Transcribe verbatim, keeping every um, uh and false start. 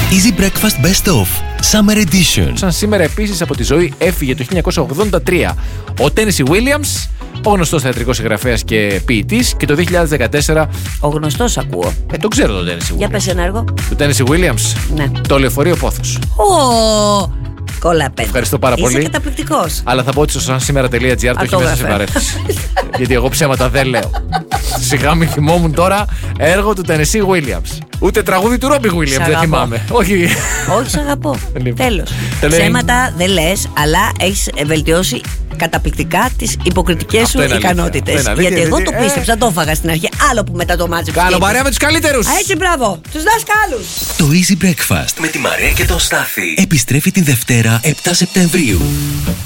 Easy Breakfast Best Of Summer Edition. Σαν σήμερα επίσης από τη ζωή έφυγε το χίλια εννιακόσια ογδόντα τρία ο Tennessee Williams, ο γνωστός θεατρικός συγγραφέας και ποιητής, και το δύο χιλιάδες δεκατέσσερα. Ο γνωστός ακούω. Ε, το ξέρω τον Tennessee Williams. Για πες ένα έργο. Το Tennessee Williams. Ναι. Το Λεωφορείο Πόθος. Ω, κολαπέ. Ευχαριστώ πάρα πολύ. Είσαι καταπληκτικός. Αλλά θα πω ότι στο σαν σήμερα.gr το έχει μέσα σε παρέτηση. Γιατί εγώ ψέματα δεν λέω. Σιγά μη θυμόμουν τώρα έργο του Tennessee Williams. Ούτε τραγούδι του Robbie Williams δεν θυμάμαι. Όχι. Όχι, σ' αγαπώ. Λοιπόν. Τέλος. Τέλος. Ψέματα δεν λες, αλλά έχεις βελτιώσει καταπληκτικά τις υποκριτικές σου ικανότητες. Γιατί εγώ το πίστεψα, το έφαγα στην αρχή. Άλλο που μετά το μάτζεψα. Κάνω παρέα με τους καλύτερους. Έτσι, μπράβο. Τους δασκάλους. Το Easy Breakfast με τη Μαρία και τον Στάθη επιστρέφει την Δευτέρα επτά Σεπτεμβρίου.